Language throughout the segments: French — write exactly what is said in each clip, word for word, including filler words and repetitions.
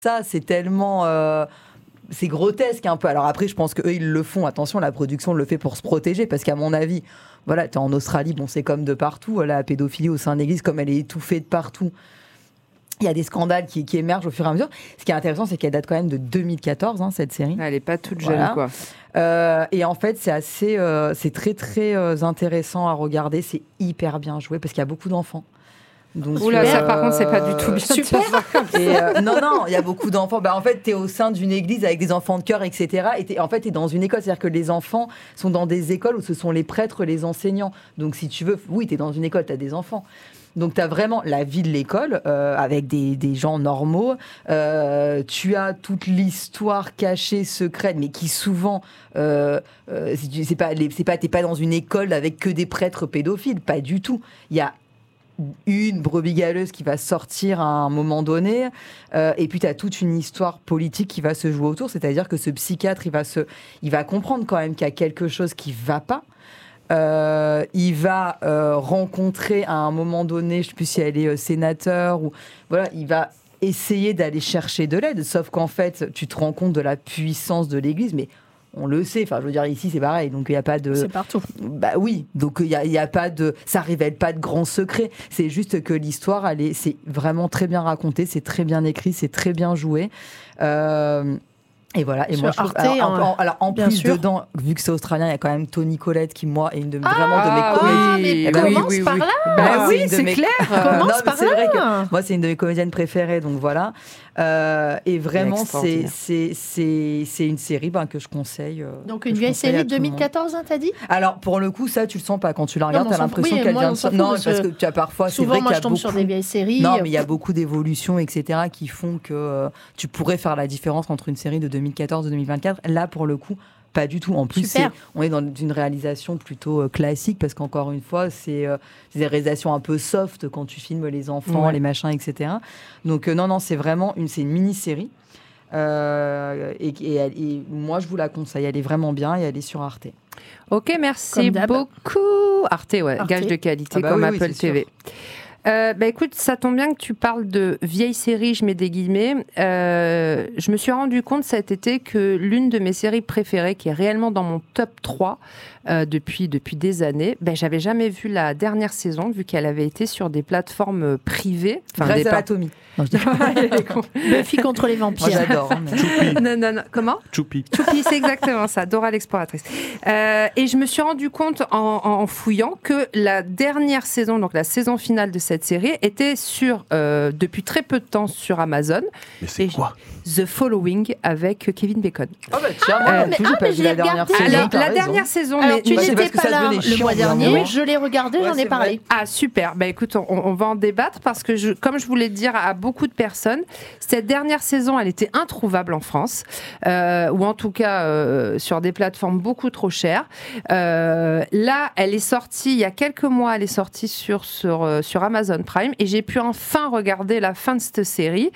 Ça, c'est tellement... Euh... C'est grotesque un peu. Alors après, je pense qu'eux, ils le font. Attention, la production le fait pour se protéger, parce qu'à mon avis, voilà, t'es en Australie, bon, c'est comme de partout. La pédophilie au sein de l'Église, comme elle est étouffée de partout, il y a des scandales qui, qui émergent au fur et à mesure. Ce qui est intéressant, c'est qu'elle date quand même de deux mille quatorze, hein, cette série. Elle n'est pas toute jeune, voilà. quoi. Euh, et en fait, c'est assez, euh, c'est très très euh, intéressant à regarder. C'est hyper bien joué parce qu'il y a beaucoup d'enfants. Donc, Oula, euh, ça par contre, c'est pas du tout bien. Super. Et euh, non, non, il y a beaucoup d'enfants. Bah, en fait, t'es au sein d'une église avec des enfants de chœur, et cetera. Et t'es, en fait, t'es dans une école. C'est-à-dire que les enfants sont dans des écoles où ce sont les prêtres, les enseignants. Donc, si tu veux, oui, t'es dans une école, t'as des enfants. Donc, tu as vraiment la vie de l'école euh, avec des, des gens normaux. Euh, tu as toute l'histoire cachée, secrète, mais qui souvent, euh, euh, c'est pas, c'est pas, t'es pas dans une école avec que des prêtres pédophiles, pas du tout. Il y a une brebis galeuse qui va sortir à un moment donné, euh, et puis tu as toute une histoire politique qui va se jouer autour. C'est-à-dire que ce psychiatre, il va, se, il va comprendre quand même qu'il y a quelque chose qui va pas. Euh, il va euh, rencontrer à un moment donné, je ne sais plus si elle est euh, sénateur, ou voilà, il va essayer d'aller chercher de l'aide, sauf qu'en fait, tu te rends compte de la puissance de l'Église, mais on le sait, enfin, je veux dire, ici, c'est pareil, donc il n'y a pas de... C'est partout. Bah oui, donc il n'y a, y a pas de... Ça ne révèle pas de grands secrets, c'est juste que l'histoire, elle est, c'est vraiment très bien raconté, c'est très bien écrit, c'est très bien joué. Euh... Et voilà, et sur moi je trouve, Arte, alors, en, en, alors en plus sûr. dedans, vu que c'est australien, il y a quand même Toni Collette qui moi est une de ah, vraiment de mes comédiennes. Oui, mais eh ben, commence oui, oui, par oui. là. Bah oui, c'est, c'est mes... clair. Commence non, par c'est là. Vrai que moi c'est une de mes comédiennes préférées, donc voilà. Euh, et vraiment c'est c'est c'est c'est une série ben, que je conseille. Euh, donc une vieille série de deux mille quatorze, hein, t'as dit. Alors pour le coup ça tu le sens pas quand tu la regardes, non, t'as l'impression oui, qu'elle moi, vient de fout, non parce, parce que tu as parfois souvent, c'est vrai moi qu'il y a je tombe beaucoup... sur des vieilles séries. Non mais il y a beaucoup d'évolutions et cetera qui font que euh, tu pourrais faire la différence entre une série de deux mille quatorze et deux mille vingt-quatre. Là pour le coup pas du tout. En plus, c'est, on est dans une réalisation plutôt euh, classique parce qu'encore une fois, c'est, euh, c'est des réalisations un peu soft quand tu filmes les enfants, ouais. les machins, et cetera. Donc euh, non, non, c'est vraiment une, c'est une mini-série. Euh, et, et, et moi, je vous la conseille. Elle est vraiment bien et elle est sur Arte. Ok, merci beaucoup. Arte, ouais, Arte. Gage de qualité ah bah comme oui, Apple oui, T V. Sûr. Euh, bah écoute, ça tombe bien que tu parles de vieilles séries, je mets des guillemets. Euh, je me suis rendu compte cet été que l'une de mes séries préférées, qui est réellement dans mon top trois euh, depuis, depuis des années, ben, j'avais jamais vu la dernière saison, vu qu'elle avait été sur des plateformes privées. Grey's Anatomy. Non, je dis... Buffy contre les vampires. Moi j'adore. Mais... non, non, non. Comment Choupi. Choupi, c'est exactement ça. Dora l'exploratrice. Euh, et je me suis rendu compte en, en fouillant que la dernière saison, donc la saison finale de cette série, était sur, euh, depuis très peu de temps sur Amazon. Mais c'est et quoi The Following avec Kevin Bacon. Oh bah tiens, moi, ah, mais, toujours ah, pas vu la dernière saison. Alors, la raison. dernière saison, alors, mais tu bah, n'étais pas là le mois dernier. Oui. Je l'ai regardé, ouais, j'en ai parlé. Vrai. Ah super. Bah écoute, on, on va en débattre parce que je, comme je voulais dire à beaucoup de personnes, cette dernière saison, elle était introuvable en France, euh, ou en tout cas euh, sur des plateformes beaucoup trop chères. Euh, là, elle est sortie il y a quelques mois. Elle est sortie sur sur euh, sur Amazon Prime et j'ai pu enfin regarder la fin de cette série.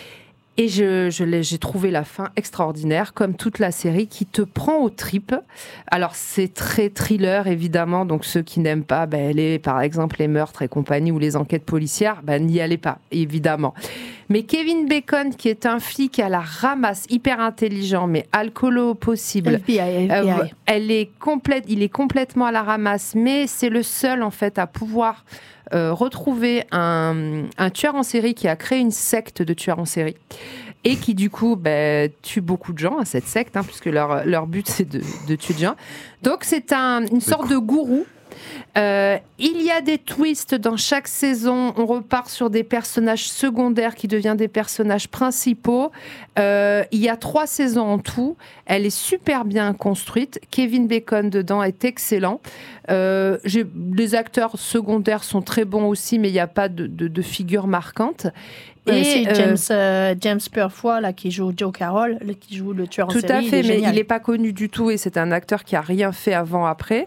Et je, je l'ai, j'ai trouvé la fin extraordinaire, comme toute la série, qui te prend aux tripes. Alors, c'est très thriller, évidemment. Donc, ceux qui n'aiment pas, ben, les, par exemple, les meurtres et compagnie ou les enquêtes policières, ben, n'y allez pas, évidemment. Mais Kevin Bacon, qui est un flic à la ramasse, hyper intelligent, mais alcoolo au possible. F B I, F B I. Euh, elle est complète, il est complètement à la ramasse, mais c'est le seul, en fait, à pouvoir... Euh, retrouver un, un tueur en série qui a créé une secte de tueurs en série et qui du coup bah, tue beaucoup de gens à cette secte hein, puisque leur, leur but c'est de, de tuer des gens. Donc c'est un, une sorte de gourou. Euh, il y a des twists dans chaque saison. On repart sur des personnages secondaires qui deviennent des personnages principaux. Euh, il y a trois saisons en tout. Elle est super bien construite. Kevin Bacon dedans est excellent. Euh, j'ai, les acteurs secondaires sont très bons aussi, mais il n'y a pas de, de, de figure marquante. Et c'est euh, James, euh, James Purefoy là, qui joue Joe Carroll, qui joue le tueur en série. Tout à fait, il mais génial. il n'est pas connu du tout et c'est un acteur qui n'a rien fait avant, après.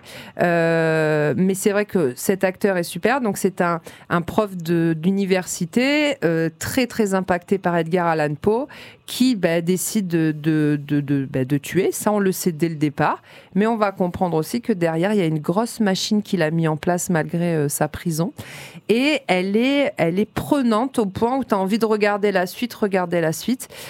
Euh, mais c'est vrai que cet acteur est super. Donc c'est un, un prof de, d'université euh, très très impacté par Edgar Allan Poe qui bah, décide de, de, de, de, bah, de tuer. Ça, on le sait dès le départ. Mais on va comprendre aussi que derrière, il y a une grosse machine qu'il a mis en place malgré euh, sa prison. Et elle est, elle est prenante au point où tu as envie de regarder la suite, regarder la suite.